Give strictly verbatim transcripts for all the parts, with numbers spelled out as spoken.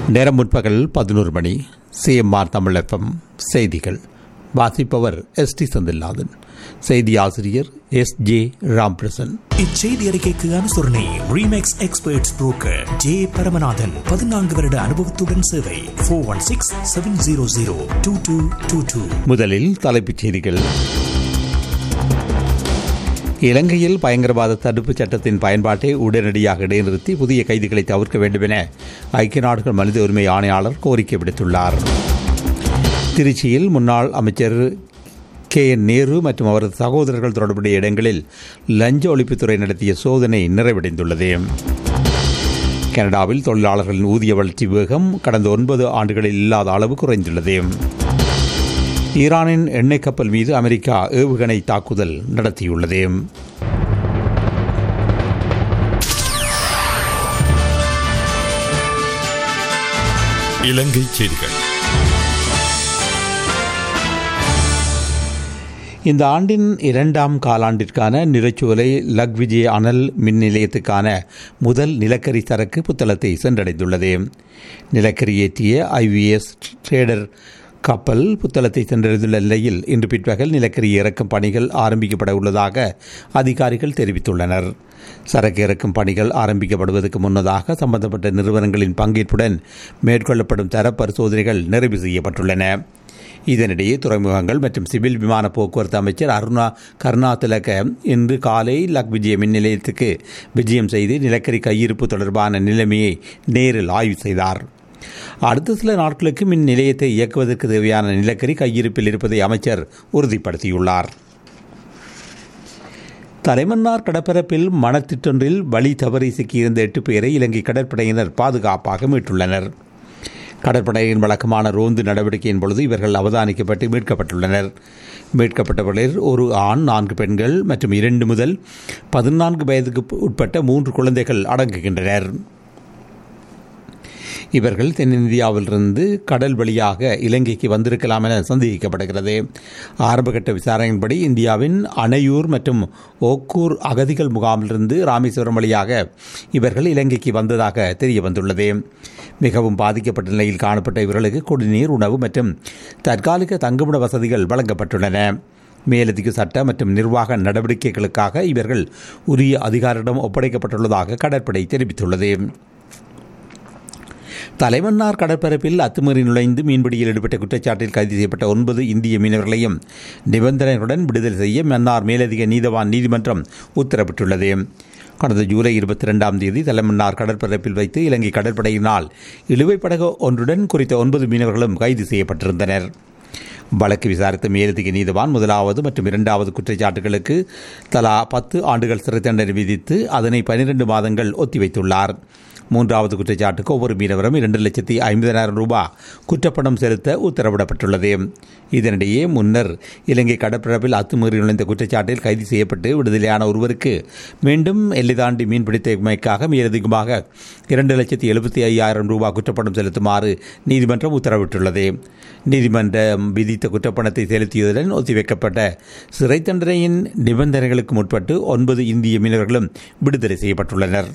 நேரம் முற்பகல் பதினோரு மணி. சிஎம்ஆர் தமிழ் எஃப்எம் செய்திகள் வாசிப்பவர் எஸ் டி செந்தில்நாதன். செய்தி ஆசிரியர் எஸ் ஜே ராம்பிரசன். இச்செய்தி அறிக்கைக்கு அனுசரணை remakes experts broker J Paramanathan. பதினான்கு வருட அனுபவத்துடன் சேவை. Four one six seven zero zero two two two two. முதலில் தலைப்புச் செய்திகள். இலங்கையில் பயங்கரவாத தடுப்புச் சட்டத்தின் பயன்பாட்டை உடனடியாக இடைநிறுத்தி புதிய கைதிகளை தவிர்க்க வேண்டும் என ஐக்கிய நாடுகள் மனித உரிமை ஆணையாளர் கோரிக்கை விடுத்துள்ளார். திருச்சியில் முன்னாள் அமைச்சர் கே என் நேரு மற்றும் அவரது சகோதரர்கள் தொடர்புடைய இடங்களில் லஞ்ச ஒழிப்புத்துறை நடத்திய சோதனை நிறைவடைந்துள்ளது. கனடாவில் தொழிலாளர்களின் ஊதிய வளர்ச்சி வேகம் கடந்த ஒன்பது ஆண்டுகளில் இல்லாத அளவு குறைந்துள்ளது. ஈரானின் எண்ணெய் கப்பல் மீது அமெரிக்கா ஏவுகணை தாக்குதல் நடத்தியுள்ளது. இலங்கை செய்திகள். இந்த ஆண்டின் இரண்டாம் காலாண்டிற்கான நிலச்சோலை லக்விஜே அனல் மின் நிலையத்துக்கான முதல் நிலக்கரி சரக்கு புத்தளத்தை சென்றடைந்துள்ளது. நிலக்கரி ஏற்றிய ஐவிஎஸ் ட்ரேடர் கப்பல் புத்தளத்தை சென்றடைந்துள்ள நிலையில் இன்று பிற்பகல் நிலக்கரி இறக்கும் பணிகள் ஆரம்பிக்கப்பட உள்ளதாக அதிகாரிகள் தெரிவித்துள்ளனர். சரக்கு இறக்கும் பணிகள் ஆரம்பிக்கப்படுவதற்கு முன்னதாக சம்பந்தப்பட்ட நிறுவனங்களின் பங்கேற்புடன் மேற்கொள்ளப்படும் தர பரிசோதனைகள் நிறைவு செய்யப்பட்டுள்ளன. இதனிடையே துறைமுகங்கள் மற்றும் சிவில் விமான போக்குவரத்து அமைச்சர் அருணா கருணாதிலக இன்று காலை லக்விஜய மின் நிலையத்துக்கு விஜயம் செய்து நிலக்கரி கையிருப்பு தொடர்பான நிலைமையை நேரில் ஆய்வு செய்தார். அடுத்த சில நாட்களுக்கு மின் நிலையத்தை இயக்குவதற்கு தேவையான நிலக்கரி கையிருப்பில் இருப்பதை அமைச்சர் உறுதிப்படுத்தியுள்ளார். தலைமன்னார் கடற்பரப்பில் மணத்திட்டொன்றில் வழி தவறி சிக்கியிருந்த எட்டு பேரை இலங்கை கடற்படையினர் பாதுகாப்பாக மீட்டுள்ளனர். கடற்படையின் வழக்கமான ரோந்து நடவடிக்கையின் பொழுது இவர்கள் அவதானிக்கப்பட்டு மீட்கப்பட்டுள்ளனர். மீட்கப்பட்டவர்களில் ஒரு ஆண், நான்கு பெண்கள் மற்றும் இரண்டு முதல் பதினான்கு வயதுக்கு உட்பட்ட மூன்று குழந்தைகள் அடங்குகின்றனர். இவர்கள் தென்னிந்தியாவிலிருந்து கடல் வழியாக இலங்கைக்கு வந்திருக்கலாம் என சந்தேகிக்கப்படுகிறது. ஆரம்பகட்ட விசாரணையின்படி இந்தியாவின் அணையூர் மற்றும் ஓக்கூர் அகதிகள் முகாமிலிருந்து ராமேஸ்வரம் வழியாக இவர்கள் இலங்கைக்கு வந்ததாக தெரிய வந்துள்ளது. மிகவும் பாதிக்கப்பட்ட நிலையில் காணப்பட்ட இவர்களுக்கு குடிநீர், உணவு மற்றும் தற்காலிக தங்குமிட வசதிகள் வழங்கப்பட்டுள்ளன. மேலதிக சட்ட மற்றும் நிர்வாக நடவடிக்கைகளுக்காக இவர்கள் உரிய அதிகாரிடம் ஒப்படைக்கப்பட்டுள்ளதாக கடற்படை தெரிவித்துள்ளது. தலைமன்னார் கடற்பரப்பில் அத்துமீறி நுழைந்து மீன்பிடியில் ஈடுபட்ட குற்றச்சாட்டில் கைது செய்யப்பட்ட ஒன்பது இந்திய மீனவர்களையும் நிபந்தனைகளுடன் விடுதலை செய்ய மன்னார் மேலதிக நீதவான் நீதிமன்றம் உத்தரவிட்டுள்ளது. கடந்த ஜூலை இருபத்தி இரண்டாம் தேதி தலைமன்னார் கடற்பரப்பில் வைத்து இலங்கை கடற்படையினால் இழுவைப் படகு ஒன்றுடன் குறித்த ஒன்பது மீனவர்களும் கைது செய்யப்பட்டிருந்தனர். வழக்கு விசாரித்த மேலதிக நீதவான் முதலாவது மற்றும் இரண்டாவது குற்றச்சாட்டுகளுக்கு தலா பத்து ஆண்டுகள் சிறை தண்டனை விதித்து அதனை பனிரெண்டு மாதங்கள் ஒத்திவைத்துள்ளார். மூன்றாவது குற்றச்சாட்டுக்கு ஒவ்வொரு மீனவரும் இரண்டு லட்சத்தி ஐம்பதாயிரம் ரூபாய் குற்றப்பணம் செலுத்த உத்தரவிடப்பட்டுள்ளது. இதனிடையே முன்னர் இலங்கை கடற்பரப்பில் அத்துமீறி நுழைந்த குற்றச்சாட்டில் கைது செய்யப்பட்டு விடுதலையான ஒருவருக்கு மீண்டும் எல்லை தாண்டி மீன்பிடித்தமைக்காக மேலதிகமாக இரண்டு லட்சத்தி எழுபத்தி ஐயாயிரம் ரூபாய் குற்றப்பணம் செலுத்துமாறு நீதிமன்றம் உத்தரவிட்டுள்ளது. நீதிமன்றம் விதித்த குற்றப்பணத்தை செலுத்தியதுடன் ஒத்திவைக்கப்பட்ட சிறை தண்டனையின் நிபந்தனைகளுக்கு முற்பட்டு ஒன்பது இந்திய மீனவர்களும் விடுதலை செய்யப்பட்டுள்ளனர்.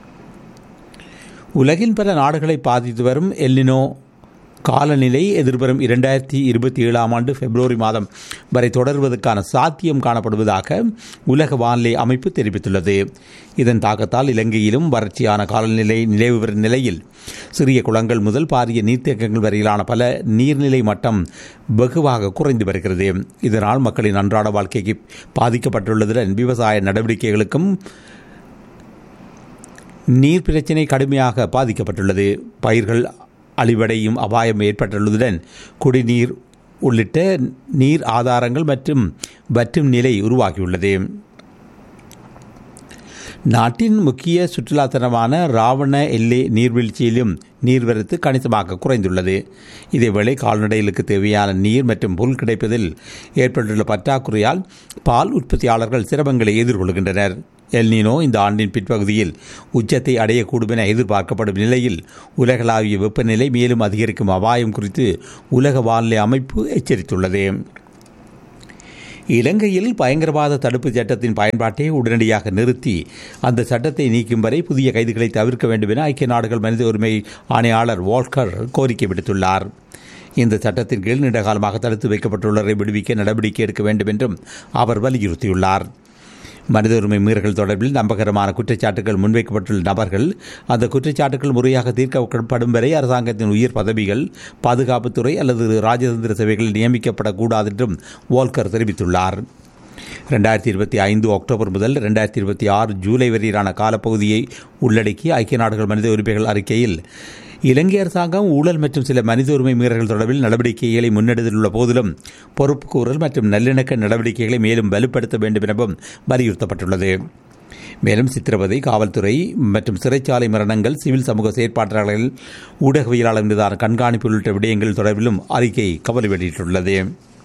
உலகின் பல நாடுகளை பாதித்து வரும் எல்னினோ காலநிலை எதிர்வரும் இரண்டாயிரத்தி இருபத்தி ஏழாம் ஆண்டு பிப்ரவரி மாதம் வரை தொடர்வதற்கான சாத்தியம் காணப்படுவதாக உலக வானிலை அமைப்பு தெரிவித்துள்ளது. இதன் தாக்கத்தால் இலங்கையிலும் வறட்சியான காலநிலை நிலவி வரும் நிலையில் சிறிய குளங்கள் முதல் பாரிய நீர்த்தேக்கங்கள் வரையிலான பல நீர்நிலை மட்டம் வெகுவாக குறைந்து வருகிறது. இதனால் மக்களின் அன்றாட வாழ்க்கைக்கு பாதிக்கப்பட்டுள்ளதுடன் விவசாய நடவடிக்கைகளுக்கும் நீர் பிரச்சினை கடுமையாக பாதிக்கப்பட்டுள்ளது. பயிர்கள் அழிவடையும் அபாயம் ஏற்பட்டுள்ளதுடன் குடிநீர் உள்ளிட்ட நீர் ஆதாரங்கள் மற்றும் வற்றும் நிலை உருவாகியுள்ளது. நாட்டின் முக்கிய சுற்றுலாத்தலமான ராவண எல்லை நீர்வீழ்ச்சியிலும் நீர்வரத்து கணிசமாக குறைந்துள்ளது. இதேவேளை கால்நடைகளுக்கு தேவையான நீர் மற்றும் புல் கிடைப்பதில் ஏற்பட்டுள்ள பற்றாக்குறையால் பால் உற்பத்தியாளர்கள் சிரமங்களை எதிர்கொள்கின்றனர். எல்னினோ இந்த ஆண்டின் பிற்பகுதியில் உச்சத்தை அடையக்கூடும் என எதிர்பார்க்கப்படும் நிலையில் உலகளாவிய வெப்பநிலை மேலும் அதிகரிக்கும் அபாயம் குறித்து உலக வானிலை அமைப்பு எச்சரித்துள்ளது. இலங்கையில் பயங்கரவாத தடுப்பு சட்டத்தின் பயன்பாட்டை உடனடியாக நிறுத்தி அந்த சட்டத்தை நீக்கும் வரை புதிய கைதுகளை தவிர்க்க வேண்டும் என ஐக்கிய நாடுகள் மனித உரிமை ஆணையாளர் வால்கர் கோரிக்கை விடுத்துள்ளார். இந்த சட்டத்தின் கீழ் நீண்டகாலமாக தடுத்து வைக்கப்பட்டுள்ளவரை விடுவிக்க நடவடிக்கை எடுக்க வேண்டும் என்றும் அவர் வலியுறுத்தியுள்ளார். மனித உரிமை மீறல்கள் தொடர்பில் நம்பகரமான குற்றச்சாட்டுகள் முன்வைக்கப்பட்டுள்ள நபர்கள் அந்த குற்றச்சாட்டுகள் முறையாக தீர்க்கப்படும் வரை அரசாங்கத்தின் உயர் பதவிகள், பாதுகாப்புத்துறை அல்லது ராஜதந்திர சேவைகளில் நியமிக்கப்படக்கூடாது என்றும் வால்கர் தெரிவித்துள்ளார். இரண்டாயிரத்தி இருபத்தி ஐந்து அக்டோபர் முதல் இரண்டாயிரத்தி இருபத்தி ஆறு ஜூலை வரையிலான காலப்பகுதியை உள்ளடக்கி ஐக்கிய நாடுகள் மனித உரிமைகள் அறிக்கையில் இலங்கை அரசாங்கம் ஊழல் மற்றும் சில மனித உரிமை மீறல்கள் தொடர்பில் நடவடிக்கைகளை முன்னெடுத்துள்ள போதிலும் பொறுப்புக்கூறல் மற்றும் நல்லிணக்க நடவடிக்கைகளை மேலும் வலுப்படுத்த வேண்டும் எனவும் வலியுறுத்தப்பட்டுள்ளது. மேலும் சித்திரவதை, காவல்துறை மற்றும் சிறைச்சாலை மரணங்கள், சிவில் சமூக செயற்பாட்டாளர்கள், ஊடகவியலாளர் மீதான கண்காணிப்பு உள்ளிட்ட விடயங்கள் தொடர்பிலும் அறிக்கை கவலை வெளியிட்டுள்ளது.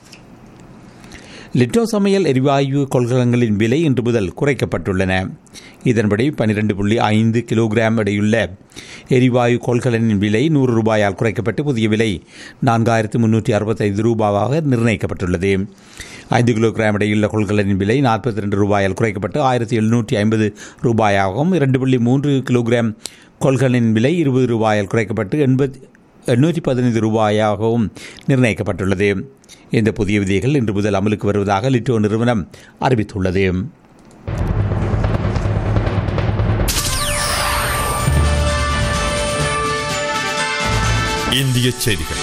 லிட்டோ சமையல் எரிவாயு கொள்கலன்களின் விலை இன்று முதல் குறைக்கப்பட்டுள்ளன. இதன்படி பன்னிரண்டு புள்ளி ஐந்து கிலோகிராம் எடையுள்ள எரிவாயு கொள்கலனின் விலை நூறு ரூபாயால் குறைக்கப்பட்டு புதிய விலை நான்காயிரத்து முன்னூற்றி அறுபத்தைந்து ரூபாவாக நிர்ணயிக்கப்பட்டுள்ளது. ஐந்து கிலோகிராம் எடையுள்ள கொள்கலனின் விலை நாற்பத்தி ரெண்டு ரூபாயால் குறைக்கப்பட்டு ஆயிரத்தி எழுநூற்றி ஐம்பது ரூபாயாகவும், இரண்டு புள்ளி மூன்று கிலோகிராம் கொள்கலனின் விலை இருபது ரூபாயால் குறைக்கப்பட்டு எண்பத்தி எண்ணூற்றி பதினைந்து ரூபாயாகவும் நிர்ணயிக்கப்பட்டுள்ளது. இந்த புதிய விதிகள் இன்று முதல் அமலுக்கு வருவதாக லிட்டோ நிறுவனம் அறிவித்துள்ளது. இந்திய செய்திகள்.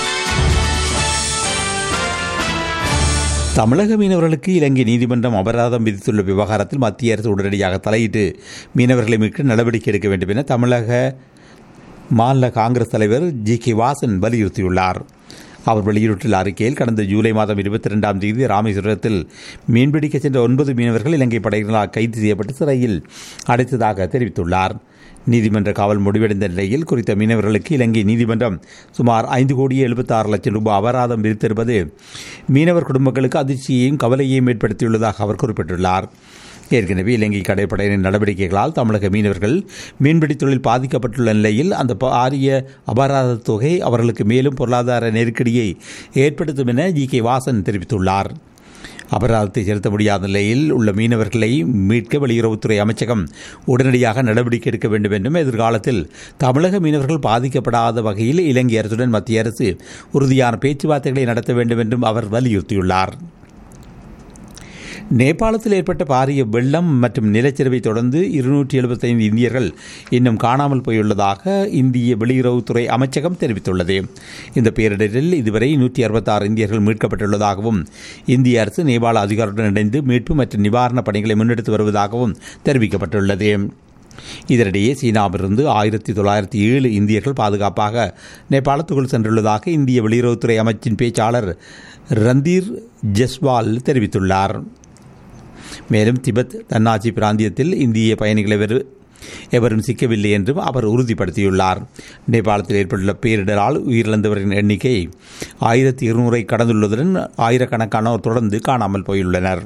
தமிழக மீனவர்களுக்கு இலங்கை நீதிமன்றம் அபராதம் விதித்துள்ள விவகாரத்தில் மத்திய அரசு உடனடியாக தலையிட்டு மீனவர்களை மீட்க நடவடிக்கை எடுக்க வேண்டும் என தமிழக மாநில காங்கிரஸ் தலைவர் ஜி கே வாசன் வலியுறுத்தியுள்ளார். அவர் வெளியிட்டுள்ள அறிக்கையில் கடந்த ஜூலை மாதம் இருபத்தி இரண்டாம் தேதி ராமேஸ்வரத்தில் மீன்பிடிக்க சென்ற ஒன்பது மீனவர்கள் இலங்கை படையினரால் கைது செய்யப்பட்டு சிறையில் அடைத்ததாக தெரிவித்துள்ளார். நீதிமன்ற காவல் முடிவடைந்த நிலையில் குறித்த மீனவர்களுக்கு இலங்கை நீதிமன்றம் சுமார் ஐந்து கோடியே எழுபத்தி ஆறு லட்சம் ரூபாய் அபராதம் விதித்திருப்பது மீனவர் குடும்பங்களுக்கு அதிர்ச்சியையும் கவலையையும் ஏற்படுத்தியுள்ளதாக அவர் குறிப்பிட்டுள்ளார். ஏற்கனவே இலங்கை கடற்படையினரின் நடவடிக்கைகளால் தமிழக மீனவர்கள் மீன்பிடி தொழில் பாதிக்கப்பட்டுள்ள நிலையில் அந்த பாரிய அபராத தொகை அவர்களுக்கு மேலும் பொருளாதார நெருக்கடியை ஏற்படுத்தும் என ஜி கே வாசன் தெரிவித்துள்ளார். அபராதத்தை செலுத்த முடியாத நிலையில் உள்ள மீனவர்களை மீட்க வெளியுறவுத்துறை அமைச்சகம் உடனடியாக நடவடிக்கை எடுக்க வேண்டும் என்றும், எதிர்காலத்தில் தமிழக மீனவர்கள் பாதிக்கப்படாத வகையில் இலங்கை அரசுடன் மத்திய அரசு உறுதியான பேச்சுவார்த்தைகளை நடத்த வேண்டும் என்றும் அவர் வலியுறுத்தியுள்ளார். நேபாளத்தில் ஏற்பட்ட பாரிய வெள்ளம் மற்றும் நிலச்சரிவை தொடர்ந்து இருநூற்றி எழுபத்தைந்து இந்தியர்கள் இன்னும் காணாமல் போயுள்ளதாக இந்திய வெளியுறவுத்துறை அமைச்சகம் தெரிவித்துள்ளது. இந்த பேரிடரில் இதுவரை நூற்றி அறுபத்தாறு இந்தியர்கள் மீட்கப்பட்டுள்ளதாகவும் இந்திய அரசு நேபாள அதிகாரிகளுடன் இணைந்து மீட்பு மற்றும் நிவாரணப் பணிகளை முன்னெடுத்து வருவதாகவும் தெரிவிக்கப்பட்டுள்ளது. இதனிடையே சீனாவிலிருந்து ஆயிரத்தி தொள்ளாயிரத்தி ஏழு இந்தியர்கள் பாதுகாப்பாக நேபாளத்துக்குள் சென்றுள்ளதாக இந்திய வெளியுறவுத்துறை அமைச்சின் பேச்சாளர் ரந்தீர் ஜெஸ்வால் தெரிவித்துள்ளார். மேலும் திபெத் தன்னாட்சி பிராந்தியத்தில் இந்திய பயணிகள் எவரும் சிக்கவில்லை என்றும் அவர் உறுதிப்படுத்தியுள்ளார். நேபாளத்தில் ஏற்பட்டுள்ள பேரிடரால் உயிரிழந்தவரின் எண்ணிக்கை ஆயிரத்தி இருநூறை கடந்துள்ளதுடன் ஆயிரக்கணக்கானோர் தொடர்ந்து காணாமல் போயுள்ளனர்.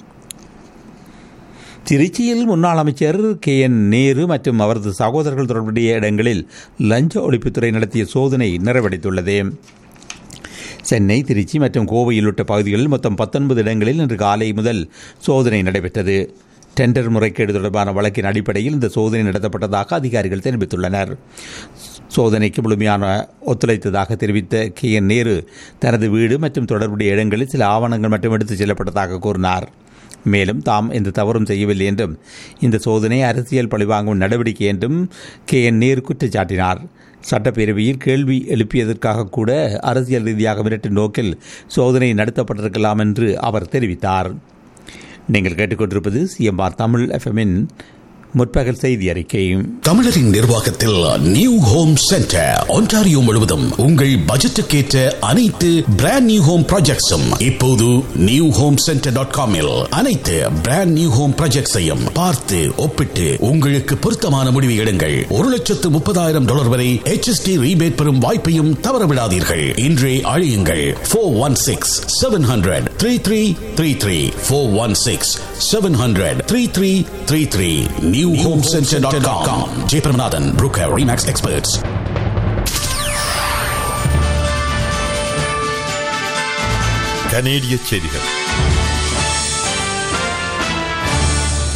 திருச்சியில் முன்னாள் அமைச்சர் கே என் நேரு மற்றும் அவரது சகோதரர்கள் தொடர்புடைய இடங்களில் லஞ்ச ஒழிப்புத்துறை நடத்திய சோதனை நிறைவடைந்துள்ளது. சென்னை, திருச்சி மற்றும் கோவை உள்ளிட்ட பகுதிகளில் மொத்தம் பத்தொன்பது இடங்களில் இன்று காலை முதல் சோதனை நடைபெற்றது. டெண்டர் முறைகேடு தொடர்பான வழக்கின் அடிப்படையில் இந்த சோதனை நடத்தப்பட்டதாக அதிகாரிகள் தெரிவித்துள்ளனர். சோதனைக்கு முழுமையான ஒத்துழைத்ததாக தெரிவித்த கே என் நேரு தனது வீடு மற்றும் தொடர்புடைய இடங்களில் சில ஆவணங்கள் மட்டும் எடுத்துச் செல்லப்பட்டதாக கூறினார். மேலும் தாம் எந்த தவறும் செய்யவில்லை என்றும் இந்த சோதனை அரசியல் பழிவாங்கும் நடவடிக்கை என்றும் கே என் நேரு குற்றச்சாட்டினார். சட்டப்பேரவையில் கேள்வி எழுப்பியதற்காக கூட அரசியல் ரீதியாக மிரட்டும் நோக்கில் சோதனை நடத்தப்பட்டிருக்கலாம் என்று அவர் தெரிவித்தார். நீங்கள் கேட்டுக்கொண்டிருப்பது சிஎம்ஆர் தமிழ் எஃப்எம்மின் முற்பகல் செய்தி அறிக்கை. தமிழரின் நிர்வாகத்தில் நியூ ஹோம் சென்டர் ஒன்டாரியோ முழுவதும் உங்கள் பட்ஜெட்டுக்கேற்ற அனைத்து பிராண்ட் நியூ ஹோம் ப்ராஜெக்ட்ஸும் இப்போது நியூ ஹோம் சென்டர் டாட் காமில் அனைத்து பிராண்ட் நியூ ஹோம் ப்ராஜெக்ட்ஸையும் பார்த்து ஒப்பிட்டு உங்களுக்கு பொருத்தமான முடிவை எடுங்கள். ஒரு லட்சத்து முப்பதாயிரம் டாலர் வரை எச் எஸ் டி ரீபேட் பெறும் வாய்ப்பையும் தவறவிடாதீர்கள். இன்றே அழையுங்கள் four one six seven hundred three three three three four one six seven hundred three three three three new home center dot com. J. Paramanathan, Broker Remax Experts. கனேடிய செய்திகள்.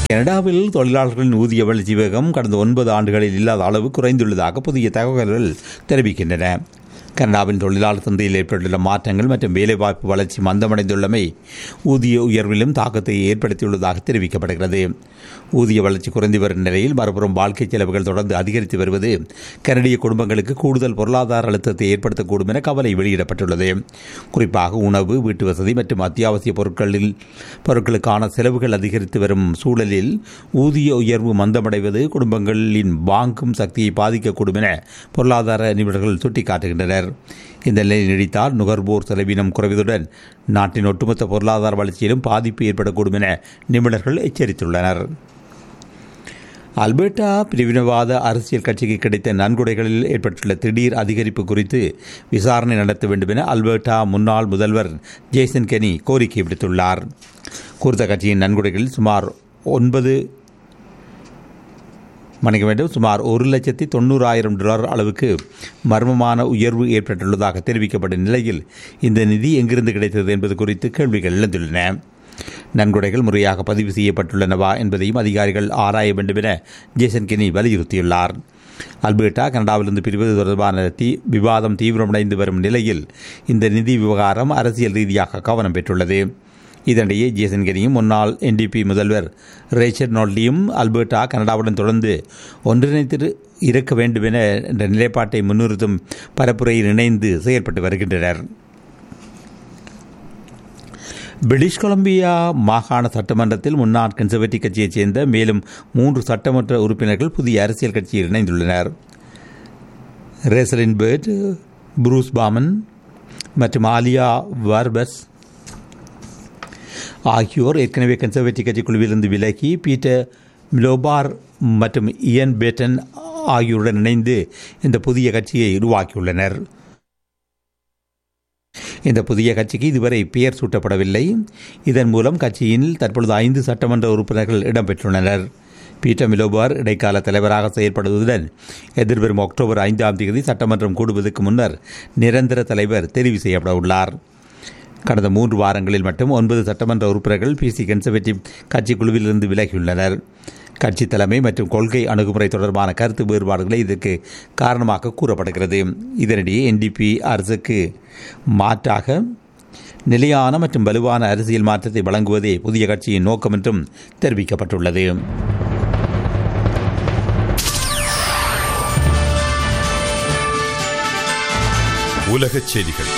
கனடாவில் தொழிலாளர்களின் ஊதிய வளர்ச்சி வேகம் கடந்த ஒன்பது ஆண்டுகளில் இல்லாத அளவு குறைந்துள்ளதாக புதிய தகவல்கள் தெரிவிக்கின்றன. கனடாவின் தொழிலாளர் சந்தையில் ஏற்பட்டுள்ள மாற்றங்கள் மற்றும் வேலைவாய்ப்பு வளர்ச்சி மந்தமடைந்துள்ளமை ஊதிய உயர்விலும் தாக்கத்தை ஏற்படுத்தியுள்ளதாக தெரிவிக்கப்படுகிறது. ஊதிய வளர்ச்சி குறைந்து வரும் நிலையில் மறுபுறம் வாழ்க்கை செலவுகள் தொடர்ந்து அதிகரித்து வருவது கனடிய குடும்பங்களுக்கு கூடுதல் பொருளாதார அழுத்தத்தை ஏற்படுத்தக்கூடும் என கவலை வெளியிடப்பட்டுள்ளது. குறிப்பாக உணவு, வீட்டு வசதி மற்றும் அத்தியாவசிய பொருட்களில் பொருட்களுக்கான செலவுகள் அதிகரித்து வரும் சூழலில் ஊதிய உயர்வு மந்தமடைவது குடும்பங்களின் வாங்கும் சக்தியை பாதிக்கக்கூடும் என பொருளாதார நிபுணர்கள் சுட்டிக்காட்டுகின்றனர். இந்த நிலை நீடித்தால் நுகர்வோர் செலவினம் குறைவதுடன் நாட்டின் ஒட்டுமொத்த பொருளாதார வளர்ச்சியிலும் பாதிப்பு ஏற்படக்கூடும் என நிபுணர்கள் எச்சரித்துள்ளனர். அல்பர்டா பிரிவினவாத அரசியல் கட்சிக்கு கிடைத்த நன்கொடைகளில் ஏற்பட்டுள்ள திடீர் அதிகரிப்பு குறித்து விசாரணை நடத்த வேண்டும் என அல்பர்டா முன்னாள் முதல்வர் ஜேசன் கெனி கோரிக்கை விடுத்துள்ளார். குறித்த கட்சியின் நன்கொடைகளில் சுமார் ஒன்பது மணிக்க வேண்டும் சுமார் ஒரு லட்சத்தி தொண்ணூறாயிரம் டாலர் அளவுக்கு மர்மமான உயர்வு ஏற்பட்டுள்ளதாக தெரிவிக்கப்பட்ட நிலையில் இந்த நிதி எங்கிருந்து கிடைத்தது என்பது குறித்து கேள்விகள் எழுந்துள்ளன. நன்கொடைகள் முறையாக பதிவு செய்யப்பட்டுள்ளனவா என்பதையும் அதிகாரிகள் ஆராய வேண்டும் என ஜேசன் கெனி வலியுறுத்தியுள்ளார். அல்பர்டா கனடாவிலிருந்து பிரிவது தொடர்பான தீ விவாதம் தீவிரமடைந்து வரும் நிலையில் இந்த நிதி விவகாரம் அரசியல் ரீதியாக கவனம் பெற்றுள்ளது. இதனிடையே ஜேசன் கெனியும் முன்னாள் என்டிபி முதல்வர் ரேச்சர் நோல்டியும் அல்பர்டா கனடாவுடன் தொடர்ந்து ஒன்றிணைத்து இருக்க வேண்டும் என என்ற நிலைப்பாட்டை முன்னிறுத்தும் பரப்புரையில் இணைந்து செயல்பட்டு வருகின்றனர். பிரிட்டிஷ் கொலம்பியா மாகாண சட்டமன்றத்தில் முன்னாள் கன்சர்வேட்டிவ் கட்சியைச் சேர்ந்த மேலும் மூன்று சட்டமன்ற உறுப்பினர்கள் புதிய அரசியல் கட்சியில் இணைந்துள்ளனர். ரேசலின் பேர்ட், புரூஸ் பாமன் மற்றும் ஆலியா வார்பஸ் ஆகியோர் ஏற்கனவே கன்சர்வேட்டிவ் கட்சி குழுவிலிருந்து விலகி பீட்டர் மிலோபார் மற்றும் இயன் பேட்டன் ஆகியோருடன் இணைந்து இந்த புதிய கட்சியை உருவாக்கியுள்ளனர். இந்த புதிய கட்சிக்கு இதுவரை பெயர் சூட்டப்படவில்லை. இதன் மூலம் கட்சியில் தற்பொழுது ஐந்து சட்டமன்ற உறுப்பினர்கள் இடம்பெற்றுள்ளனர். பீட்டர் மிலோபார் இடைக்கால தலைவராக செயல்படுவதுடன் எதிர்வரும் அக்டோபர் ஐந்தாம் தேதி சட்டமன்றம் கூடுவதற்கு முன்னர் நிரந்தர தலைவர் தெரிவு செய்யப்பட உள்ளார். கடந்த மூன்று வாரங்களில் மட்டும் ஒன்பது சட்டமன்ற உறுப்பினர்கள் பிசி கன்சர்வேட்டிவ் கட்சி குழுவிலிருந்து விலகியுள்ளனர். கட்சி தலைமை மற்றும் கொள்கை அணுகுமுறை தொடர்பான கருத்து வேறுபாடுகளை இதற்கு காரணமாக கூறப்படுகிறது. இதனிடையே என்டிபி அரசுக்கு மாற்றாக நிலையான மற்றும் வலுவான அரசியல் மாற்றத்தை வழங்குவதே புதிய கட்சியின் நோக்கம் என்றும் தெரிவிக்கப்பட்டுள்ளது. உலகச் செய்திகள்.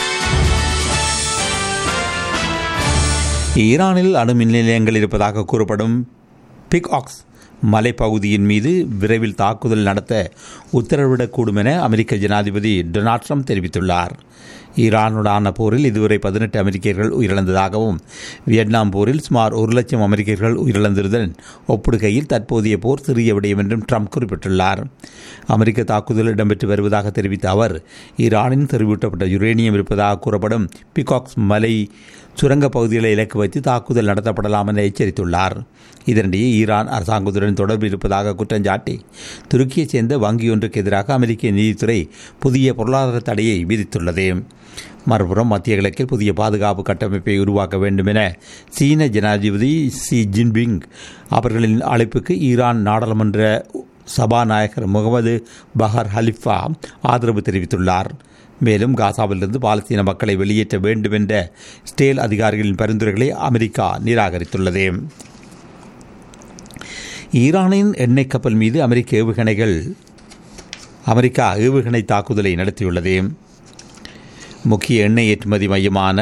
ஈரானில் அணு மின் நிலையங்கள் இருப்பதாக கூறப்படும் பிக்ஆக்ஸ் மலைப்பகுதியின் மீது விரைவில் தாக்குதல் நடத்த உத்தரவிடக்கூடும் என அமெரிக்க ஜனாதிபதி டொனால்ட் ட்ரம்ப் தெரிவித்துள்ளார். ஈரானுடான போரில் இதுவரை பதினெட்டு அமெரிக்கர்கள் உயிரிழந்ததாகவும் வியட்நாம் போரில் சுமார் ஒரு லட்சம் அமெரிக்கர்கள் உயிரிழந்ததுடன் ஒப்பிடுகையில் தற்போதைய போர் சிறிய விடயம் என்றும் ட்ரம்ப் குறிப்பிட்டுள்ளார். அமெரிக்க தாக்குதல் இடம்பெற்று வருவதாக தெரிவித்த அவர் ஈரானின் செறிவூட்டப்பட்ட யுரேனியம் இருப்பதாக கூறப்படும் பிகாக்ஸ் மலை சுரங்கப் பகுதிகளை இலக்கு வைத்து தாக்குதல் நடத்தப்படலாம் என எச்சரித்துள்ளார். இதனிடையே ஈரான் அரசாங்கத்துடன் தொடர்பு இருப்பதாக குற்றஞ்சாட்டி துருக்கியைச் சேர்ந்த வங்கியொன்றுக்கு எதிராக அமெரிக்க நீதித்துறை புதிய பொருளாதார தடையை விதித்துள்ளது. மறுபுறம் மத்திய கிழக்கில் புதிய பாதுகாப்பு கட்டமைப்பை உருவாக்க வேண்டும் என சீன ஜனாதிபதி ஷி ஜின்பிங் அவர்களின் அழைப்புக்கு ஈரான் நாடாளுமன்ற சபாநாயகர் முகமது பஹர் ஹலிஃபா ஆதரவு தெரிவித்துள்ளார். மேலும் காசாவிலிருந்து பாலஸ்தீன மக்களை வெளியேற்ற வேண்டும் என்ற இஸ்ரேல் அதிகாரிகளின் பரிந்துரைகளை அமெரிக்கா நிராகரித்துள்ளது. ஈரானின் எண்ணெய் கப்பல் மீது அமெரிக்க ஏவுகணைகள் அமெரிக்கா ஏவுகணை தாக்குதலை நடத்தியுள்ளது. முக்கிய எண்ணெய் ஏற்றுமதி மையமான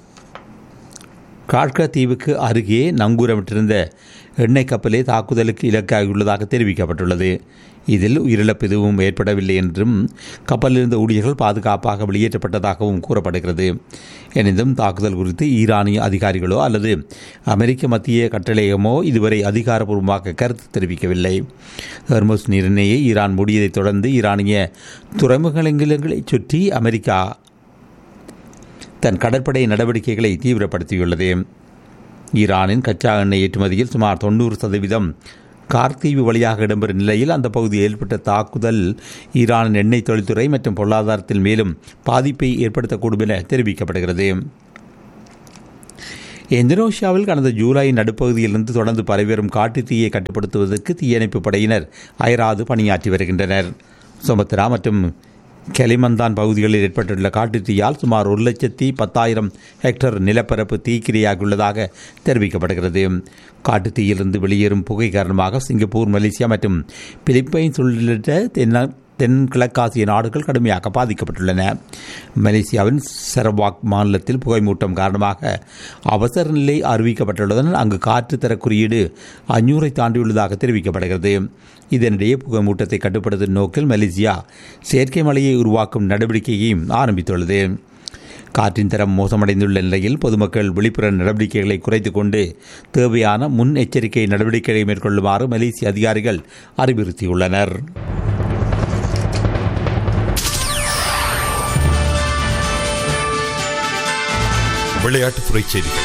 காட்கா தீவுக்கு அருகே நங்கூரமிட்டிருந்த எண்ணெய் கப்பலே தாக்குதலுக்கு இலக்காகியுள்ளதாக தெரிவிக்கப்பட்டுள்ளது. இதில் உயிரிழப்பு எதுவும் ஏற்படவில்லை என்றும் கப்பலில் இருந்த ஊழியர்கள் பாதுகாப்பாக வெளியேற்றப்பட்டதாகவும் கூறப்படுகிறது. எனினும் தாக்குதல் குறித்து ஈரானிய அதிகாரிகளோ அல்லது அமெரிக்க மத்திய கட்டளையமோ இதுவரை அதிகாரப்பூர்வமாக கருத்து தெரிவிக்கவில்லை. ஹெர்முஸ் நீரிணையை ஈரான் மூடியதைத் தொடர்ந்து ஈரானிய துறைமுகங்களை சுற்றி அமெரிக்கா தன் கடற்படை நடவடிக்கைகளை தீவிரப்படுத்தியுள்ளது. ஈரானின் கச்சா எண்ணெய் ஏற்றுமதியில் சுமார் தொண்ணூறு சதவீதம் கார்த்தீவு வழியாக இடம்பெறும் நிலையில் அந்த பகுதியில் ஏற்பட்ட தாக்குதல் ஈரானின் எண்ணெய் தொழில்துறை மற்றும் பொருளாதாரத்தில் மேலும் பாதிப்பை ஏற்படுத்தக்கூடும் என தெரிவிக்கப்படுகிறது. இந்தோனேஷியாவில் கடந்த ஜூலை நடுப்பகுதியிலிருந்து தொடர்ந்து பரவிவரும் காட்டு தீயை கட்டுப்படுத்துவதற்கு தீயணைப்பு படையினர் அயராது பணியாற்றி வருகின்றனர். சுமத்ரா மற்றும் கெலிமந்தான் பகுதிகளில் ஏற்பட்டுள்ள காட்டு தீயால் சுமார் ஒரு லட்சத்தி பத்தாயிரம் ஹெக்டேர் நிலப்பரப்பு தீக்கிரையாகியுள்ளதாக தெரிவிக்கப்படுகிறது. காட்டு தீயிலிருந்து வெளியேறும் புகை காரணமாக சிங்கப்பூர், மலேசியா மற்றும் பிலிப்பைன்ஸ் உள்ளிட்ட தென்ன தென்கிழக்காசிய நாடுகள் கடுமையாக பாதிக்கப்பட்டுள்ளன. மலேசியாவின் சரவாக் மாநிலத்தில் புகைமூட்டம் காரணமாக அவசர நிலை அறிவிக்கப்பட்டுள்ளதுடன் அங்கு காற்று தர குறியீடு அஞ்சூரை தாண்டியுள்ளதாக தெரிவிக்கப்படுகிறது. இதனிடையே புகைமூட்டத்தை கட்டுப்படுத்தும் நோக்கில் மலேசியா செயற்கை மழையை உருவாக்கும் நடவடிக்கையையும் ஆரம்பித்துள்ளது. காற்றின் தரம் மோசமடைந்துள்ள நிலையில் பொதுமக்கள் விழிப்புணர்வு நடவடிக்கைகளை குறைத்துக் கொண்டு தேவையான முன் எச்சரிக்கை நடவடிக்கைகளை மேற்கொள்ளுமாறு மலேசிய அதிகாரிகள் அறிவுறுத்தியுள்ளனர். விளையாட்டுத்துறை செய்திகள்.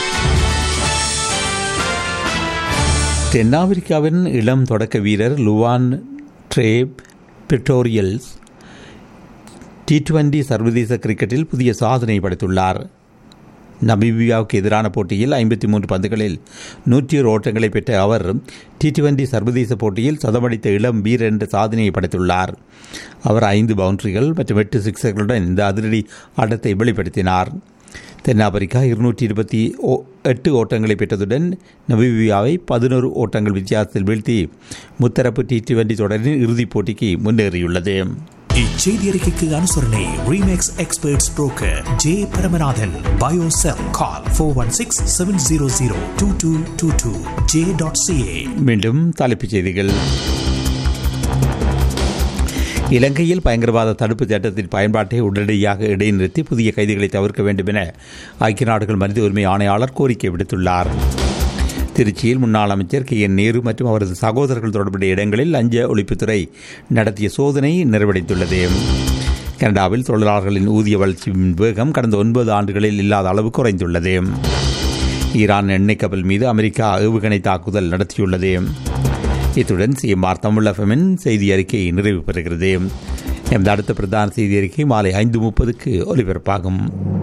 தென்னாப்பிரிக்காவின் இளம் தொடக்க வீரர் லுவான் ட்ரே பிரிட்டோரியல்ஸ் டி டுவெண்டி சர்வதேச கிரிக்கெட்டில் புதிய சாதனை படைத்துள்ளார். நமீபியாவுக்கு எதிரான போட்டியில் ஐம்பத்தி மூன்று பந்துகளில் நூற்றி ஒரு ஓட்டங்களை பெற்ற அவர் டி டுவெண்டி சர்வதேச போட்டியில் சதமடித்த இளம் வீரர் என்ற சாதனையை படைத்துள்ளார். அவர் ஐந்து பவுண்டரிகள் மற்றும் எட்டு சிக்ஸர்களுடன் இந்த அதிரடி ஆட்டத்தை வெளிப்படுத்தினார். தென்னாப்பிரிக்கா இருநூற்றி இருபத்தி எட்டு ஓட்டங்களை பெற்றதுடன் நமீபியாவை பதினோரு ஓட்டங்கள் வித்தியாசத்தில் வீழ்த்தி முத்தரப்பு டி டுவெண்டி தொடரின் இறுதிப் போட்டிக்கு முன்னேறியுள்ளது. இச்செய்தி அறிக்கைக்கு அனுசரணை remakes experts broker J Paramanathan. Biocell call four one six seven zero zero two two two two J dot CA. மீண்டும் தலைப்புச் செய்திகள். இலங்கையில் பயங்கரவாத தடுப்பு சட்டத்தின் பயன்பாட்டை உடனடியாக இடைநிறுத்தி புதிய கைதிகளை தவிர்க்க வேண்டும் என ஐக்கிய நாடுகள் மனித உரிமை ஆணையாளர் கோரிக்கை விடுத்துள்ளார். திருச்சியில் முன்னாள் அமைச்சர் கே என் நேரு மற்றும் அவரது சகோதரர்கள் தொடர்புடைய இடங்களில் லஞ்ச ஒழிப்புத்துறை நடத்திய சோதனை நிறைவடைந்துள்ளது. கனடாவில் தொழிலாளர்களின் ஊதிய வளர்ச்சியின் வேகம் கடந்த ஒன்பது ஆண்டுகளில் இல்லாத அளவு குறைந்துள்ளது. ஈரான் எண்ணெய் கப்பல் மீது அமெரிக்கா ஏவுகணை தாக்குதல் நடத்தியுள்ளது. இத்துடன் சிஎம்ஆர் தமிழ் எஃப்எம்மின் செய்தி அறிக்கை நிறைவு பெறுகிறது. எமது அடுத்த பிரதான செய்தி அறிக்கை மாலை ஐந்து முப்பதுக்கு ஒலிபரப்பாகும்.